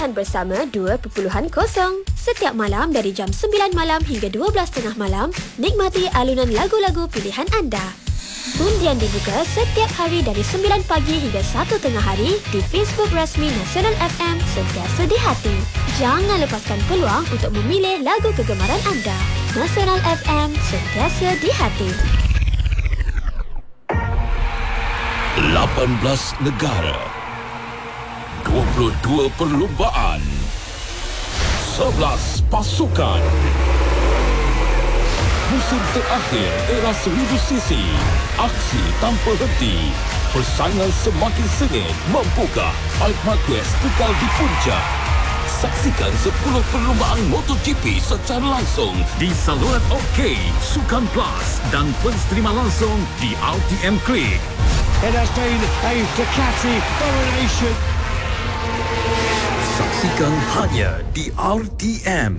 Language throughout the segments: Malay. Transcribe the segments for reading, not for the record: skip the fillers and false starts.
Pilihan Bersama 2.0. Setiap malam dari jam 9 malam hingga 12.30 malam, nikmati alunan lagu-lagu pilihan anda. Undian dibuka setiap hari dari 9 pagi hingga 1 tengah hari di Facebook rasmi Nasional FM Sentiasa di Hati. Jangan lepaskan peluang untuk memilih lagu kegemaran anda. Nasional FM Sentiasa di Hati. 18 negara, 22 perlumbaan, 11 pasukan. Musim terakhir era 1000cc. Aksi tanpa henti. Persaingan semakin sengit. Mampukah Marc Marquez kekal di puncak? Saksikan 10 perlumbaan MotoGP secara langsung di saluran OK, Sukan Plus dan pensterima langsung di RTM Click. It has been a Ducati domination. Saksikan hanya di RTM.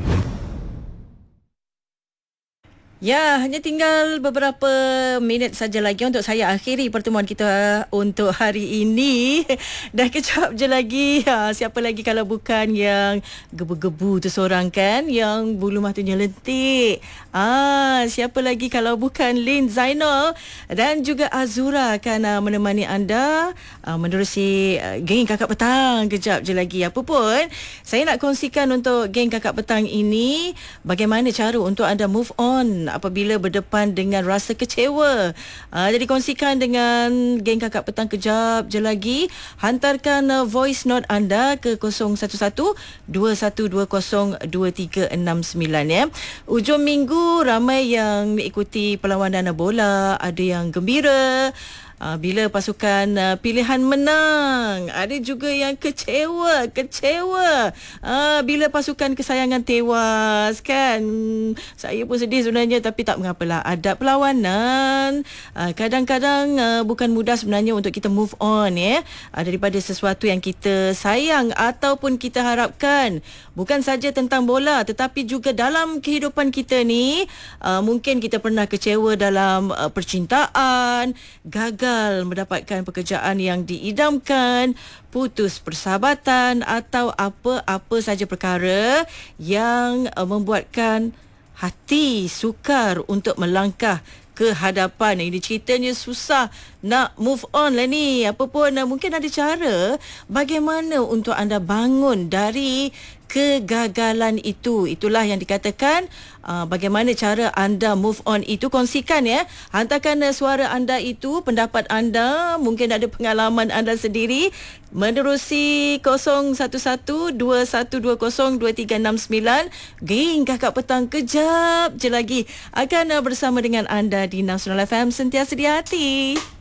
Ya, hanya tinggal beberapa minit saja lagi untuk saya akhiri pertemuan kita untuk hari ini. Dah kejap je lagi. Siapa lagi kalau bukan yang gebu-gebu tu seorang kan, yang bulu matanya lentik. Siapa lagi kalau bukan Lin Zainal dan juga Azura akan menemani anda menerusi geng Kakak Petang kejap je lagi. Apa pun, saya nak kongsikan untuk geng Kakak Petang ini bagaimana cara untuk anda move on apabila berdepan dengan rasa kecewa. Jadi kongsikan dengan geng Kakak Petang kejap je lagi. Hantarkan voice note anda ke 011-2120-2369 ya. Ujung minggu ramai yang mengikuti perlawanan bola, ada yang gembira bila pasukan pilihan menang, ada juga yang kecewa bila pasukan kesayangan tewas kan. Saya pun sedih sebenarnya, tapi tak mengapalah, adab perlawanan. Kadang-kadang bukan mudah sebenarnya untuk kita move on ya, daripada sesuatu yang kita sayang ataupun kita harapkan. Bukan saja tentang bola, tetapi juga dalam kehidupan kita ni, mungkin kita pernah kecewa dalam percintaan, gagal mendapatkan pekerjaan yang diidamkan, putus persahabatan atau apa-apa saja perkara yang membuatkan hati sukar untuk melangkah ke hadapan. Ini ceritanya susah nak move on lah ni. Apa pun mungkin ada cara bagaimana untuk anda bangun dari kegagalan itu. Itulah yang dikatakan bagaimana cara anda move on itu. Kongsikan ya. Hantarkan suara anda itu, pendapat anda, mungkin ada pengalaman anda sendiri menerusi 011-2120-2369. Geng Kakak Petang kejap je lagi akan bersama dengan anda di Nasional FM Sentiasa di Hati.